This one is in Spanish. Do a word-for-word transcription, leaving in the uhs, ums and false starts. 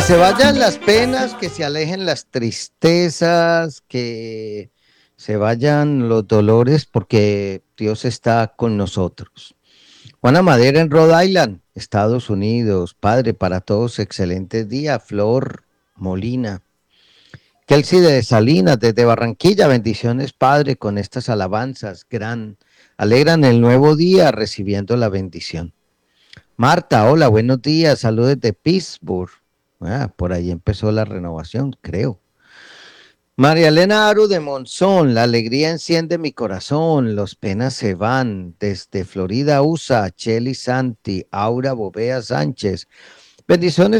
Que se vayan las penas, que se alejen las tristezas, que se vayan los dolores, porque Dios está con nosotros. Juana Madera en Rhode Island, Estados Unidos. Padre, para todos, excelente día. Flor Molina. Kelsey de Salinas, desde Barranquilla. Bendiciones, Padre, con estas alabanzas. Gran. Alegran el nuevo día recibiendo la bendición. Marta, hola, buenos días. Saludos de Pittsburgh. Ah, por ahí empezó la renovación, creo. María Elena Aru de Monzón, la alegría enciende mi corazón, los penas se van. Desde Florida, U S A, Chely Santi, Aura Bovea Sánchez. Bendiciones